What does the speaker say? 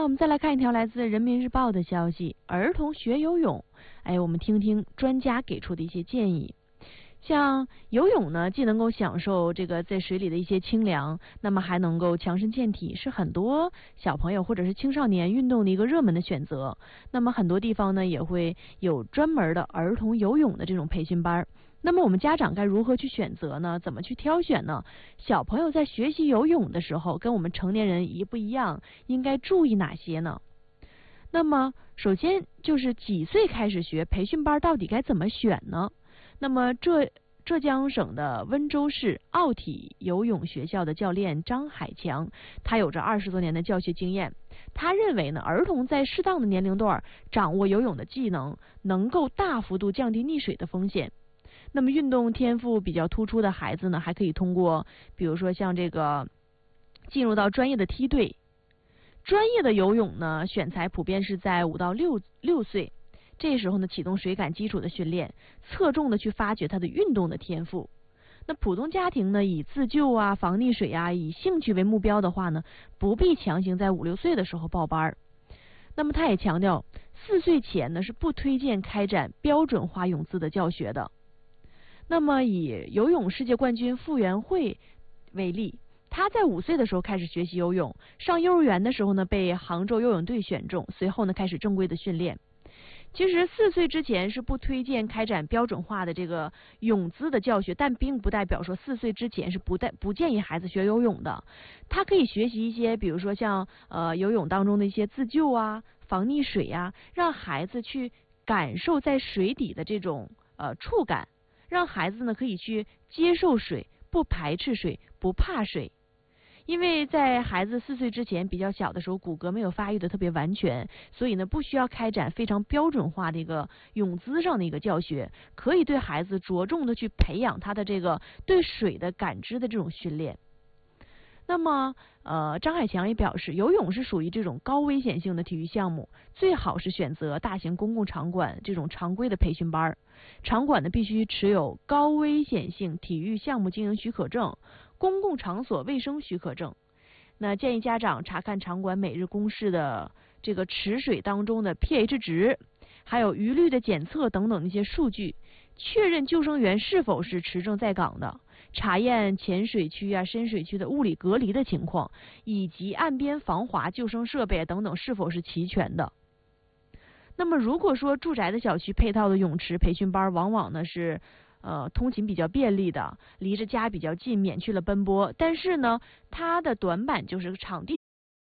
我们再来看一条来自人民日报的消息，儿童学游泳，我们听听专家给出的一些建议。像游泳呢，既能够享受这个在水里的一些清凉，那么还能够强身健体，是很多小朋友或者是青少年运动的一个热门的选择。那么很多地方呢也会有专门的儿童游泳的这种培训班。那么我们家长该如何去选择呢？怎么去挑选呢？小朋友在学习游泳的时候跟我们成年人一不一样？应该注意哪些呢？那么首先就是几岁开始学，培训班到底该怎么选呢？那么浙江省的温州市奥体游泳学校的教练张海强，他有着20多年的教学经验。他认为呢，儿童在适当的年龄段掌握游泳的技能，能够大幅度降低溺水的风险。那么运动天赋比较突出的孩子呢，还可以通过比如说像这个进入到专业的梯队。专业的游泳呢，选材普遍是在5到6岁。这时候呢，启动水感基础的训练，侧重的去发掘他的运动的天赋。那普通家庭呢，以自救啊、防溺水啊，以兴趣为目标的话呢，不必强行在5、6岁的时候报班。那么他也强调，4岁前呢是不推荐开展标准化泳姿的教学的。那么以游泳世界冠军傅园慧为例，他在5岁的时候开始学习游泳，上幼儿园的时候呢被杭州游泳队选中，随后呢开始正规的训练。其实4岁之前是不推荐开展标准化的这个泳姿的教学，但并不代表说4岁之前是不建议孩子学游泳的。他可以学习一些，比如说像游泳当中的一些自救啊、防溺水啊，让孩子去感受在水底的这种触感，让孩子呢可以去接受水，不排斥水，不怕水。因为在孩子4岁之前比较小的时候，骨骼没有发育的特别完全，所以呢不需要开展非常标准化的一个泳姿上的一个教学，可以对孩子着重的去培养他的这个对水的感知的这种训练。那么张海强也表示，游泳是属于这种高危险性的体育项目，最好是选择大型公共场馆这种常规的培训班。场馆呢必须持有高危险性体育项目经营许可证、公共场所卫生许可证。那建议家长查看场馆每日公示的这个池水当中的 pH 值，还有余氯的检测等等的一些数据，确认救生员是否是持证在岗的，查验浅水区啊、深水区的物理隔离的情况，以及岸边防滑救生设备等等是否是齐全的。那么如果说住宅的小区配套的泳池培训班往往呢是通勤比较便利的，离着家比较近，免去了奔波，但是呢它的短板就是场地